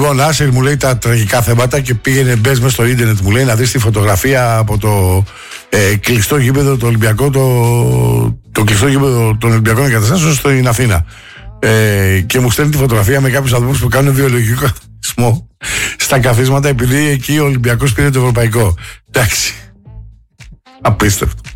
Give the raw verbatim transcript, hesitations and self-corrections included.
Λοιπόν, Άσερ μου λέει τα τραγικά θέματα και πήγαινε μπες μέσα στο ίντερνετ, μου λέει, να δεις τη φωτογραφία από το ε, κλειστό γήπεδο το Ολυμπιακό, το, το κλειστό γήπεδο των Ολυμπιακών Εγκαταστάσεων στην Αθήνα. Ε, και μου στέλνει τη φωτογραφία με κάποιους ανθρώπους που κάνουν βιολογικό καθαρισμό στα καθίσματα, επειδή εκεί ο Ολυμπιακός πήρε το ευρωπαϊκό. Εντάξει. Απίστευτο.